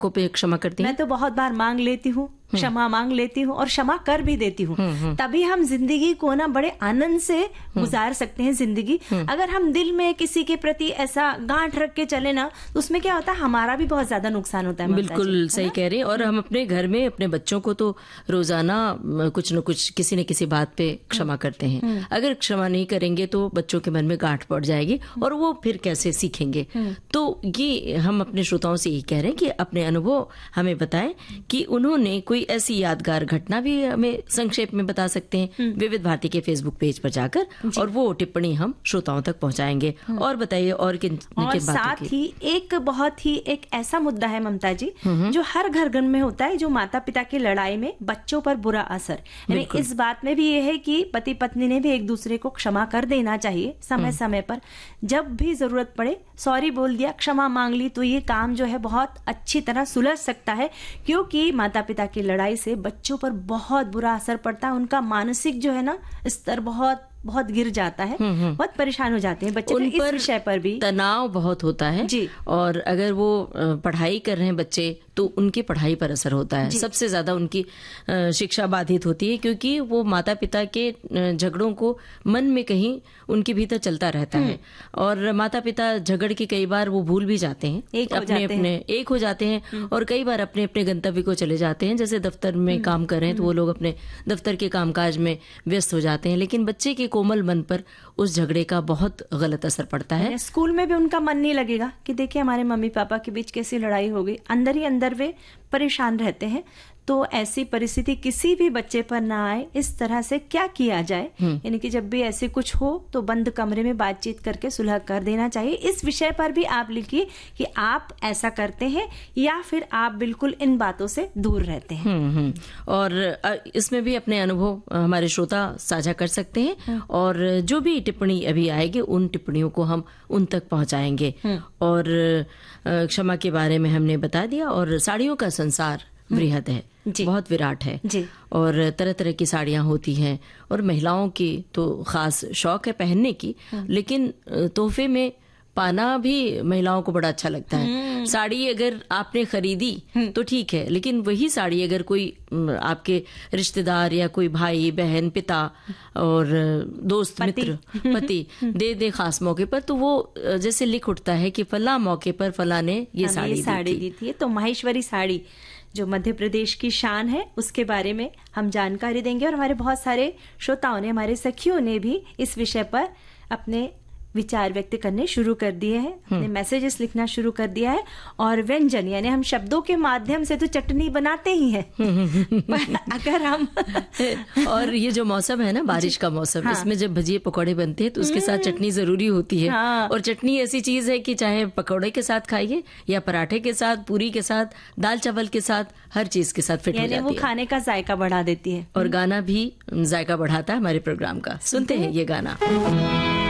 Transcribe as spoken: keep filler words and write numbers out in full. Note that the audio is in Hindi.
को पे क्षमा करती हैं? मैं तो बहुत बार मांग लेती हूँ, क्षमा मांग लेती हूँ और क्षमा कर भी देती हूँ। तभी हम जिंदगी को ना बड़े आनंद से गुजार सकते हैं जिंदगी। अगर हम दिल में किसी के प्रति ऐसा गांठ रख के चले ना, तो उसमें क्या होता है, हमारा भी बहुत ज्यादा नुकसान होता है। बिल्कुल सही कह रहे हैं। और हम अपने घर में अपने बच्चों को तो रोजाना कुछ न कुछ किसी न किसी बात पे क्षमा करते हैं। अगर क्षमा नहीं करेंगे तो बच्चों के मन में गांठ पड़ जाएगी और वो फिर कैसे सीखेंगे। तो ये हम अपने श्रोताओं से यही कह रहे हैं कि अपने अनुभव हमें बताएं कि उन्होंने कोई ऐसी यादगार घटना भी हमें संक्षेप में बता सकते हैं विविध भारती के फेसबुक पेज पर जाकर, और वो टिप्पणी हम श्रोताओं तक पहुंचाएंगे। और बताइए और किन और साथ ही एक बहुत ही एक ऐसा मुद्दा है ममता जी, जो हर घर घर में होता है, जो माता पिता की लड़ाई में बच्चों पर बुरा असर। यानी इस बात में भी ये है कि पति पत्नी ने भी एक दूसरे को क्षमा कर देना चाहिए समय समय पर। जब भी जरूरत पड़े सॉरी बोल दिया, क्षमा मांग ली, तो ये काम जो है बहुत अच्छी तरह सुलझ सकता है। क्योंकि माता पिता की लड़ाई से बच्चों पर बहुत बुरा असर पड़ता है। उनका मानसिक जो है ना स्तर बहुत बहुत गिर जाता है, बहुत परेशान हो जाते हैं बच्चे। उन इस पर विषय पर भी तनाव बहुत होता है जी। और अगर वो पढ़ाई कर रहे हैं बच्चे तो उनकी पढ़ाई पर असर होता है। सबसे ज्यादा उनकी शिक्षा बाधित होती है, क्योंकि वो माता पिता के झगड़ों को मन में कहीं उनके भीतर चलता रहता है। और माता पिता झगड़ के कई बार वो भूल भी जाते हैं, एक हो अपने जाते अपने हैं। एक हो जाते हैं और कई बार अपने अपने गंतव्य को चले जाते हैं। जैसे दफ्तर में काम कर रहे हैं तो वो लोग अपने दफ्तर के कामकाज में व्यस्त हो जाते हैं, लेकिन बच्चे के कोमल मन पर उस झगड़े का बहुत गलत असर पड़ता है। स्कूल में भी उनका मन नहीं लगेगा कि देखिए हमारे मम्मी पापा के बीच कैसी लड़ाई हो गई, अंदर ही अंदर वे परेशान रहते हैं। तो ऐसी परिस्थिति किसी भी बच्चे पर ना आए, इस तरह से क्या किया जाए, यानी कि जब भी ऐसे कुछ हो तो बंद कमरे में बातचीत करके सुलह कर देना चाहिए। इस विषय पर भी आप लिखिए कि आप ऐसा करते हैं या फिर आप बिल्कुल इन बातों से दूर रहते हैं। हम्म हम्म और इसमें भी अपने अनुभव हमारे श्रोता साझा कर सकते हैं और जो भी टिप्पणी अभी आएगी उन टिप्पणियों को हम उन तक पहुंचाएंगे। और क्षमा के बारे में हमने बता दिया। और साड़ियों का संसार वृहद है, बहुत विराट है जी। और तरह तरह की साड़ियां होती हैं और महिलाओं की तो खास शौक है पहनने की, लेकिन तोहफे में पाना भी महिलाओं को बड़ा अच्छा लगता है। साड़ी अगर आपने खरीदी तो ठीक है, लेकिन वही साड़ी अगर कोई आपके रिश्तेदार या कोई भाई बहन पिता और दोस्त मित्र पति दे दे खास मौके पर, तो वो जैसे लिख उठता है कि फला मौके पर फला ने ये साड़ी साड़ी दी थी। तो माहेश्वरी साड़ी जो मध्य प्रदेश की शान है, उसके बारे में हम जानकारी देंगे। और हमारे बहुत सारे श्रोताओं ने, हमारे सखियों ने भी इस विषय पर अपने विचार व्यक्त करने शुरू कर दिए हैं, अपने मैसेजेस लिखना शुरू कर दिया है। और व्यंजन यानी हम शब्दों के माध्यम से तो चटनी बनाते ही हैं पर अगर हम और ये जो मौसम है ना, बारिश का मौसम, हाँ। इसमें जब भजिए पकौड़े बनते हैं तो उसके साथ चटनी जरूरी होती है। हाँ। और चटनी ऐसी चीज है कि चाहे पकौड़े के साथ खाइए या पराठे के साथ, पूरी के साथ, दाल चावल के साथ, हर चीज के साथ फिट हो जाती है। वो खाने का जायका बढ़ा देती है और गाना भी जायका बढ़ाता है हमारे प्रोग्राम का। सुनते हैं ये गाना।